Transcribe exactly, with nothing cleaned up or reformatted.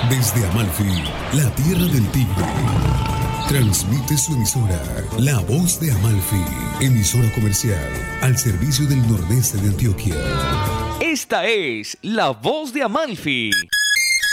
Desde Amalfi, la tierra del tigre, transmite su emisora, La Voz de Amalfi, emisora comercial al servicio del nordeste de Antioquia. Esta es La Voz de Amalfi.